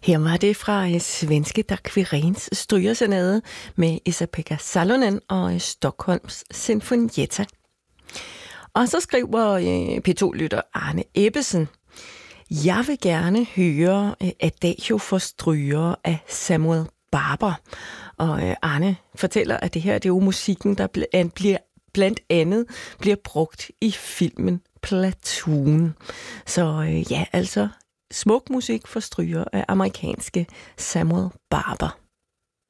Her var det fra svenske Daquirins strygersenade med Esa-Pekka Salonen og Stockholms Sinfonietta. Og så skriver P2-lytter Arne Ebbesen: Jeg vil gerne høre Adagio for strygere af Samuel Barber. Og Arne fortæller, at det her det er jo musikken, der blandt andet bliver brugt i filmen Platoon. Så ja, altså smuk musik for strygere af amerikanske Samuel Barber.